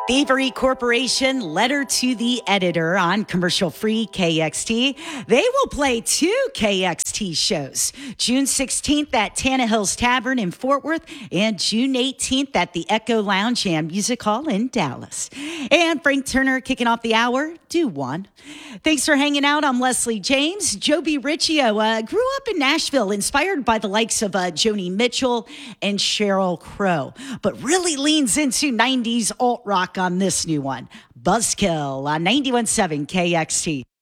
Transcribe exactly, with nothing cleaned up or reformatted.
Thievery Corporation, letter to the editor on commercial-free K X T. They will play two K X T shows, June sixteenth at Tannehill's Tavern in Fort Worth and June eighteenth at the Echo Lounge and Music Hall in Dallas. And Frank Turner kicking off the hour, do one. Thanks for hanging out. I'm Leslie James. Joby Riccio uh, grew up in Nashville, inspired by the likes of uh, Joni Mitchell and Sheryl Crow, but really leans into nineties alt rock on this new one, Buzzkill on ninety-one point seven K X T.